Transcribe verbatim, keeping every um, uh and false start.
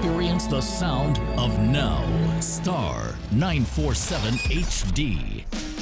Experience the sound of now. Star nine forty-seven H D.